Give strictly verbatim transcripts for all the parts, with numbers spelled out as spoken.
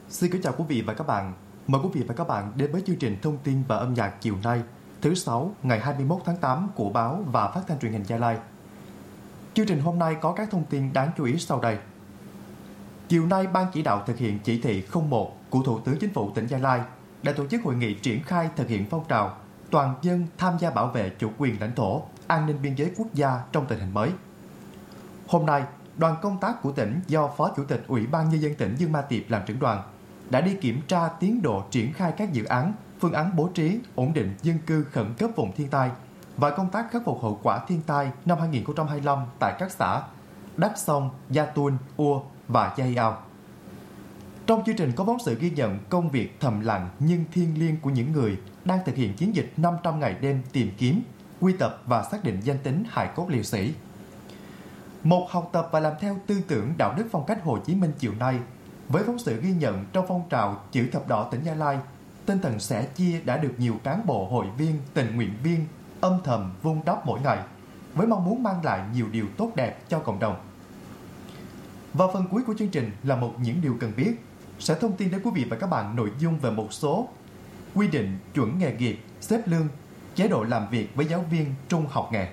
Xin kính chào quý vị và các bạn. Mời quý vị và các bạn đến với chương trình thông tin và âm nhạc chiều nay, thứ Sáu, ngày hai mươi mốt tháng tám của báo và phát thanh truyền hình Gia Lai. Chương trình hôm nay có các thông tin đáng chú ý sau đây. Chiều nay, Ban chỉ đạo thực hiện chỉ thị không một của Thủ tướng Chính phủ tỉnh Gia Lai đã tổ chức hội nghị triển khai thực hiện phong trào toàn dân tham gia bảo vệ chủ quyền lãnh thổ, an ninh biên giới quốc gia trong tình hình mới. Hôm nay, đoàn công tác của tỉnh do Phó Chủ tịch Ủy ban Nhân dân tỉnh Dương Ma Tiệp làm trưởng đoàn đã đi kiểm tra tiến độ triển khai các dự án, phương án bố trí, ổn định dân cư khẩn cấp vùng thiên tai và công tác khắc phục hậu quả thiên tai năm hai nghìn không trăm hai mươi lăm tại các xã Đắc Sông, Gia Tuôn, Ua và Gia Hiao. Trong chương trình có phóng sự ghi nhận công việc thầm lặng nhưng thiêng liêng của những người đang thực hiện chiến dịch năm trăm ngày đêm tìm kiếm, quy tập và xác định danh tính hài cốt liệt sĩ. Một học tập và làm theo tư tưởng đạo đức phong cách Hồ Chí Minh chiều nay, với phóng sự ghi nhận trong phong trào chữ thập đỏ tỉnh Gia Lai, tinh thần sẻ chia đã được nhiều cán bộ hội viên, tình nguyện viên âm thầm vun đắp mỗi ngày, với mong muốn mang lại nhiều điều tốt đẹp cho cộng đồng. Và phần cuối của chương trình là một những điều cần biết, sẽ thông tin đến quý vị và các bạn nội dung về một số quy định chuẩn nghề nghiệp, xếp lương, chế độ làm việc với giáo viên trung học nghề.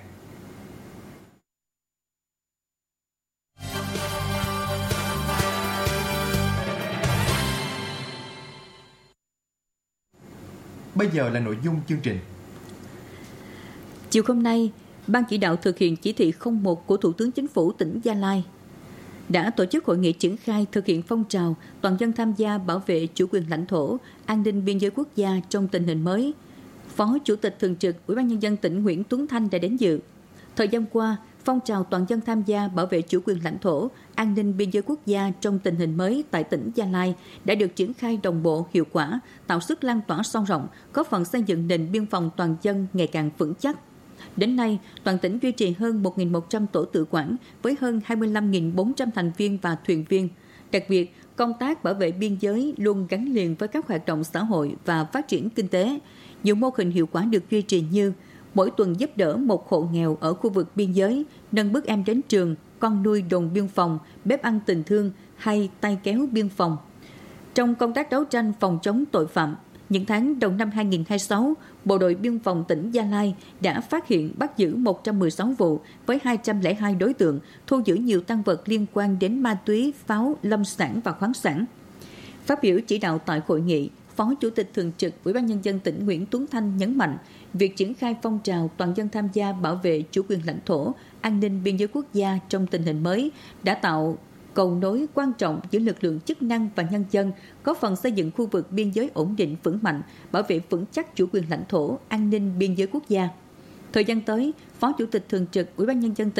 Bây giờ là nội dung chương trình. Chiều hôm nay, Ban chỉ đạo thực hiện chỉ thị không một của Thủ tướng Chính phủ tỉnh Gia Lai đã tổ chức hội nghị triển khai thực hiện phong trào toàn dân tham gia bảo vệ chủ quyền lãnh thổ, an ninh biên giới quốc gia trong tình hình mới. Phó Chủ tịch Thường trực Ủy ban Nhân dân tỉnh Nguyễn Tuấn Thanh đã đến dự. Thời gian qua, phong trào toàn dân tham gia bảo vệ chủ quyền lãnh thổ, an ninh biên giới quốc gia trong tình hình mới tại tỉnh Gia Lai đã được triển khai đồng bộ, hiệu quả, tạo sức lan tỏa sâu rộng, góp phần xây dựng nền biên phòng toàn dân ngày càng vững chắc. Đến nay, toàn tỉnh duy trì hơn một nghìn một trăm tổ tự quản với hơn hai mươi lăm nghìn bốn trăm thành viên và thuyền viên. Đặc biệt, công tác bảo vệ biên giới luôn gắn liền với các hoạt động xã hội và phát triển kinh tế. Nhiều mô hình hiệu quả được duy trì như mỗi tuần giúp đỡ một hộ nghèo ở khu vực biên giới, nâng bước em đến trường, con nuôi đồn biên phòng, bếp ăn tình thương hay tay kéo biên phòng. Trong công tác đấu tranh phòng chống tội phạm, những tháng đầu năm hai nghìn không trăm hai mươi sáu, Bộ đội Biên phòng tỉnh Gia Lai đã phát hiện bắt giữ một trăm mười sáu vụ với hai trăm lẻ hai đối tượng, thu giữ nhiều tang vật liên quan đến ma túy, pháo, lâm sản và khoáng sản. Phát biểu chỉ đạo tại hội nghị, Phó Chủ tịch Thường trực Ủy ban Nhân dân tỉnh Nguyễn Tuấn Thanh nhấn mạnh, việc triển khai phong trào toàn dân tham gia bảo vệ chủ quyền lãnh thổ, an ninh biên giới quốc gia trong tình hình mới đã tạo cầu nối quan trọng giữa lực lượng chức năng và nhân dân, góp phần xây dựng khu vực biên giới ổn định vững mạnh, bảo vệ vững chắc chủ quyền lãnh thổ, an ninh biên giới quốc gia. Thời gian tới, Phó Chủ tịch Thường trực Ủy ban Nhân dân tỉnh